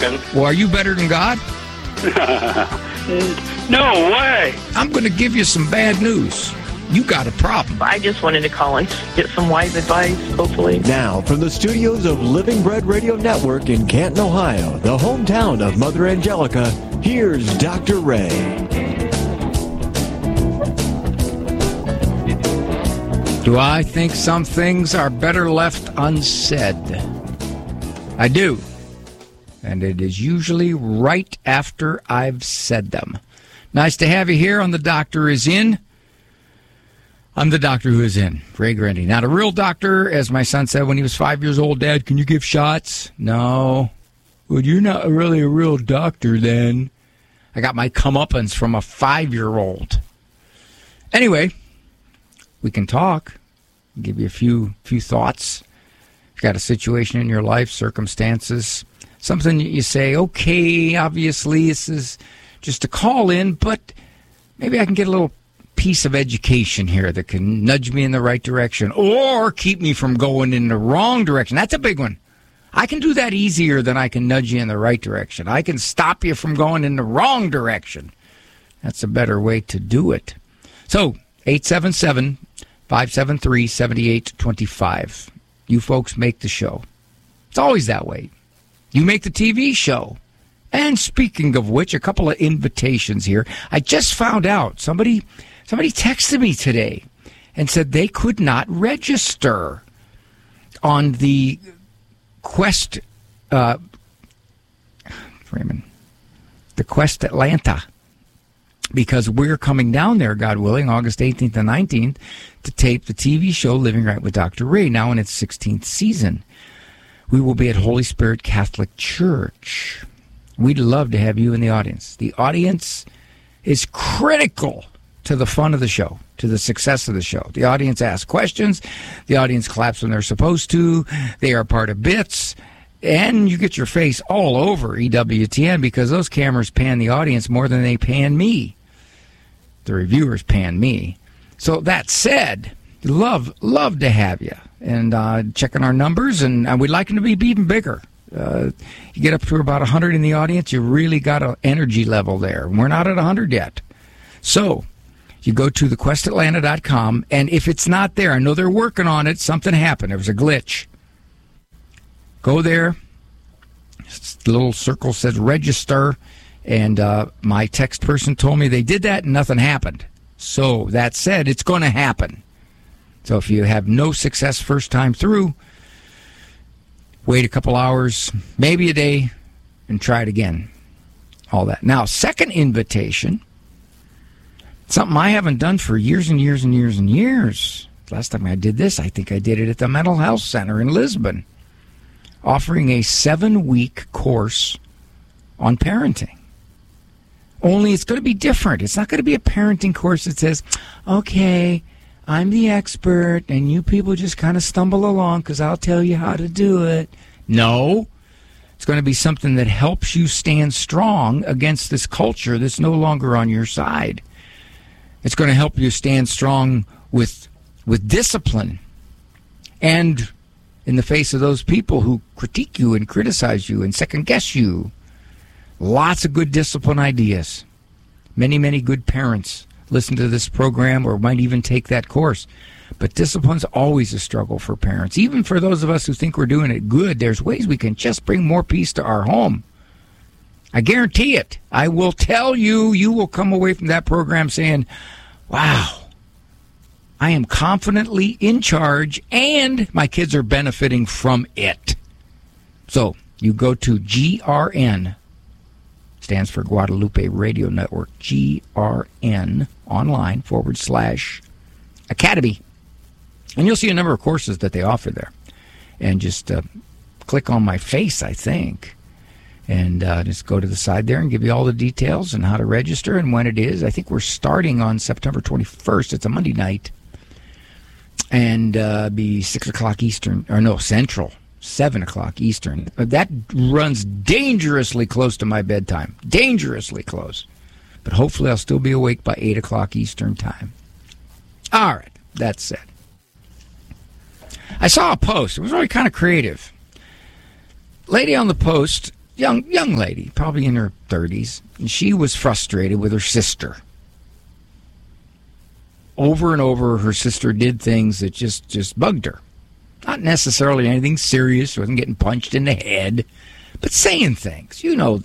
talking. Well, are you better than God? No way. I'm going to give you some bad news. You got a problem. I just wanted to call and get some wise advice, hopefully. Now, from the studios of Living Bread Radio Network in Canton, Ohio, the hometown of Mother Angelica, here's Dr. Ray. Do I think some things are better left unsaid? I do. And it is usually right after I've said them. Nice to have you here on The Doctor Is In. I'm the doctor who is in, Ray Grindy. Not a real doctor, as my son said when he was 5 years old. Dad, can you give shots? No. Well, you're not really a real doctor then. I got my comeuppance from a 5-year-old. Anyway, we can talk. I'll give you a few thoughts. You've got a situation in your life, circumstances, something you say, okay, obviously this is just a call in, but maybe I can get a little piece of education here that can nudge me in the right direction or keep me from going in the wrong direction. That's a big one. I can do that easier than I can nudge you in the right direction. I can stop you from going in the wrong direction. That's a better way to do it. So, 877-573-7825. You folks make the show. It's always that way. You make the TV show. And speaking of which, a couple of invitations here. I just found out somebody texted me today and said they could not register on the Quest, the Quest Atlanta, because we're coming down there, God willing, August 18th and 19th, to tape the TV show Living Right with Dr. Ray, now in its 16th season. We will be at Holy Spirit Catholic Church. We'd love to have you in the audience. The audience is critical to the fun of the show, to the success of the show. The audience asks questions. The audience claps when they're supposed to. They are part of bits. And you get your face all over EWTN because those cameras pan the audience more than they pan me. The reviewers pan me. So that said, love to have you. And checking our numbers, and we'd like them to be even bigger. You get up to about 100 in the audience, you really got an energy level there. We're not at 100 yet. So you go to thequestatlanta.com, and if it's not there, I know they're working on it, something happened, there was a glitch. Go there, the little circle says register, and my text person told me they did that and nothing happened. So that said, it's going to happen. So if you have no success first time through, wait a couple hours, maybe a day, and try it again. All that. Now, second invitation, something I haven't done for years and years and years and years. Last time I did this, I think I did it at the Mental Health Center in Lisbon, offering a 7-week course on parenting. Only it's going to be different. It's not going to be a parenting course that says, okay, I'm the expert, and you people just kind of stumble along because I'll tell you how to do it. No. It's going to be something that helps you stand strong against this culture that's no longer on your side. It's going to help you stand strong with discipline and in the face of those people who critique you and criticize you and second-guess you. Lots of good discipline ideas. Many, many good parents listen to this program or might even take that course. But discipline's always a struggle for parents. Even for those of us who think we're doing it good, there's ways we can just bring more peace to our home. I guarantee it. I will tell you, you will come away from that program saying, wow, I am confidently in charge and my kids are benefiting from it. So you go to GRN, stands for Guadalupe Radio Network, GRN, online, /Academy. And you'll see a number of courses that they offer there. And just click on my face, I think, and just go to the side there and give you all the details and how to register and when it is. I think we're starting on September 21st. It's a Monday night. And be 6 o'clock Eastern, or no, Central, 7 o'clock Eastern. That runs dangerously close to my bedtime. Dangerously close. But hopefully I'll still be awake by 8 o'clock Eastern time. All right, that said. I saw a post. It was really kind of creative. Lady on the post young lady, probably in her 30s, and she was frustrated with her sister. Over and over, her sister did things that just bugged her. Not necessarily anything serious. She wasn't getting punched in the head, but saying things. You know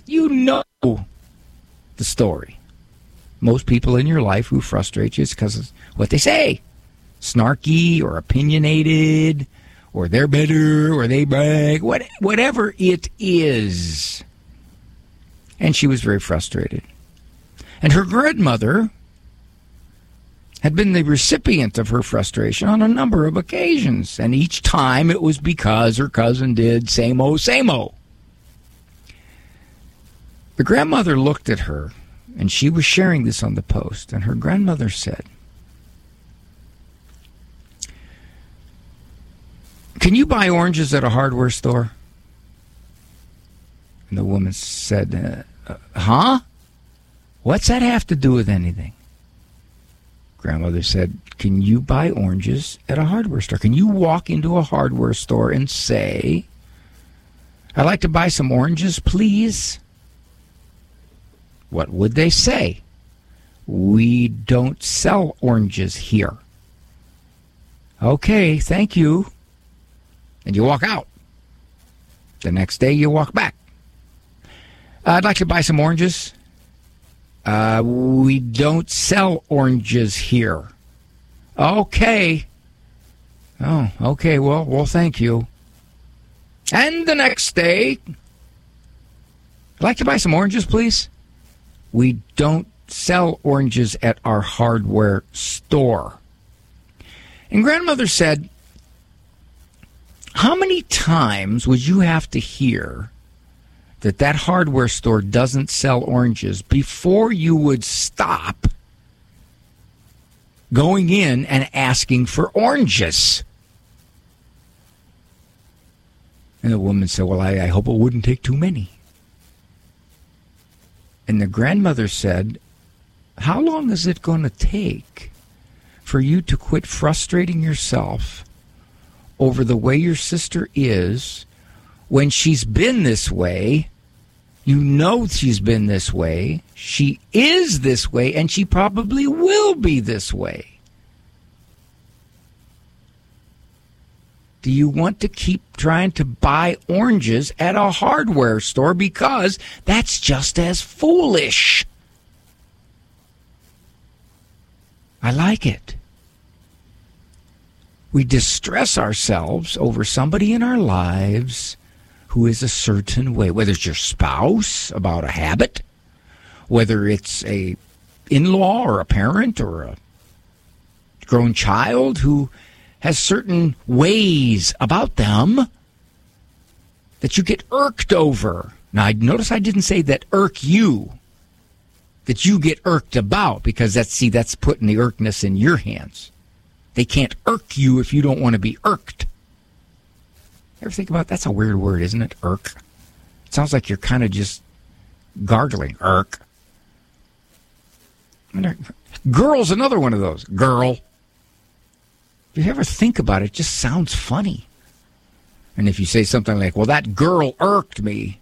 the story. Most people in your life who frustrate you is because of what they say. Snarky or opinionated, or they're better, or they brag, whatever it is. And she was very frustrated. And her grandmother had been the recipient of her frustration on a number of occasions. And each time it was because her cousin did same-o, same-o. The grandmother looked at her, and she was sharing this on the post, and her grandmother said, "Can you buy oranges at a hardware store?" And the woman said, huh? What's that have to do with anything? Grandmother said, "Can you buy oranges at a hardware store? Can you walk into a hardware store and say, 'I'd like to buy some oranges, please'?" What would they say? "We don't sell oranges here." "Okay, thank you." And you walk out. The next day you walk back. "I'd like to buy some oranges." "We don't sell oranges here." "Okay." "Oh, okay, well, thank you." And the next day, "I'd like to buy some oranges, please." "We don't sell oranges at our hardware store." And grandmother said, how many times would you have to hear that hardware store doesn't sell oranges before you would stop going in and asking for oranges? And the woman said, "Well, I hope it wouldn't take too many." And the grandmother said, "How long is it going to take for you to quit frustrating yourself over the way your sister is when she's been this way? You know she's been this way. She is this way, and she probably will be this way. Do you want to keep trying to buy oranges at a hardware store? Because that's just as foolish." I like it. We distress ourselves over somebody in our lives who is a certain way, whether it's your spouse about a habit, whether it's a in-law or a parent or a grown child who has certain ways about them that you get irked over. Now, notice I didn't say that irk you, that you get irked about, because that's putting the irkness in your hands. They can't irk you if you don't want to be irked. Ever think about that's a weird word, isn't it? Irk. It sounds like you're kind of just gargling. Irk. Girl's another one of those. Girl. If you ever think about it, it just sounds funny. And if you say something like, "Well, that girl irked me."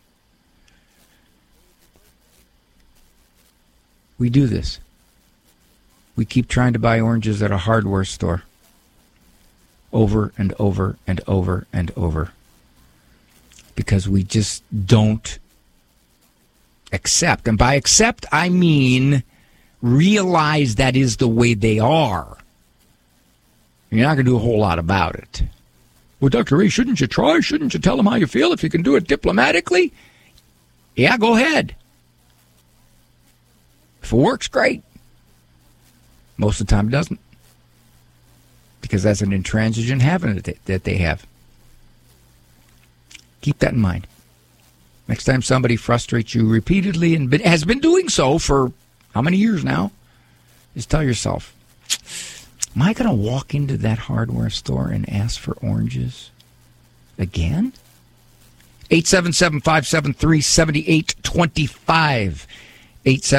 We do this. We keep trying to buy oranges at a hardware store over and over and over and over because we just don't accept. And by accept, I mean realize that is the way they are. You're not going to do a whole lot about it. "Well, Dr. Ray, shouldn't you try? Shouldn't you tell them how you feel if you can do it diplomatically?" Yeah, go ahead. If it works, great. Most of the time it doesn't. Because that's an intransigent habit that they have. Keep that in mind. Next time somebody frustrates you repeatedly and has been doing so for how many years now, just tell yourself, am I going to walk into that hardware store and ask for oranges again? 877-573-7825.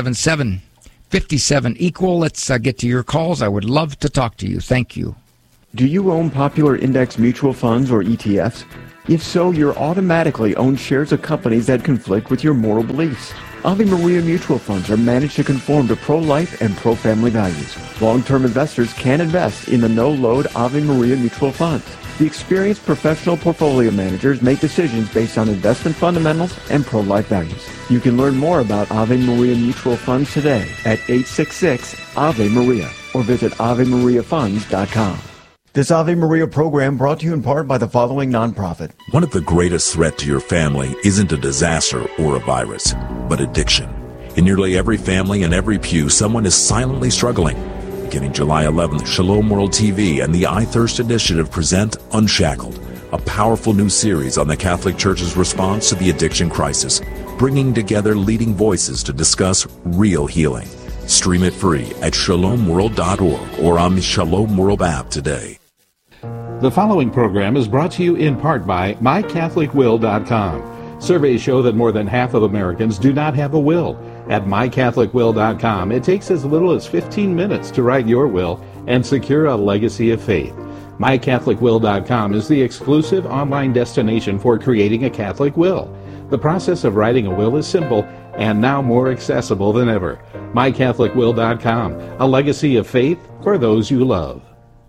877-57-EQUAL. Let's get to your calls. I would love to talk to you. Thank you. Do you own popular index mutual funds or ETFs? If so, you're automatically own shares of companies that conflict with your moral beliefs. Ave Maria mutual funds are managed to conform to pro-life and pro-family values. Long-term investors can invest in the no-load Ave Maria mutual funds. The experienced professional portfolio managers make decisions based on investment fundamentals and pro-life values. You can learn more about Ave Maria mutual funds today at 866-AVE-MARIA or visit AveMariaFunds.com. This Ave Maria program brought to you in part by the following nonprofit. One of the greatest threats to your family isn't a disaster or a virus, but addiction. In nearly every family and every pew, someone is silently struggling. Beginning July 11th, Shalom World TV and the I Thirst Initiative present Unshackled, a powerful new series on the Catholic Church's response to the addiction crisis, bringing together leading voices to discuss real healing. Stream it free at shalomworld.org or on the Shalom World app today. The following program is brought to you in part by MyCatholicWill.com. Surveys show that more than half of Americans do not have a will. At MyCatholicWill.com, it takes as little as 15 minutes to write your will and secure a legacy of faith. MyCatholicWill.com is the exclusive online destination for creating a Catholic will. The process of writing a will is simple and now more accessible than ever. MyCatholicWill.com, a legacy of faith for those you love.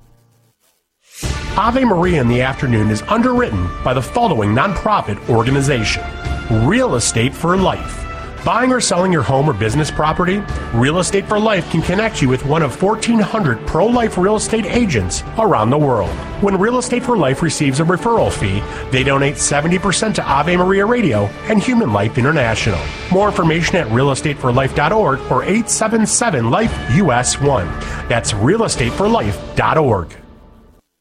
Ave Maria in the Afternoon is underwritten by the following nonprofit organization: Real Estate for Life. Buying or selling your home or business property? Real Estate for Life can connect you with one of 1,400 pro-life real estate agents around the world. When Real Estate for Life receives a referral fee, they donate 70% to Ave Maria Radio and Human Life International. More information at realestateforlife.org or 877-LIFE-US1. That's realestateforlife.org.